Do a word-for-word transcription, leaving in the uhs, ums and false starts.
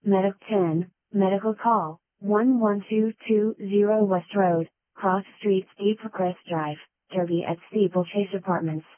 Medic ten, medical call, one one two two zero West Road, Cross Street, Steeplechase Drive, Derby at Steeplechase Apartments.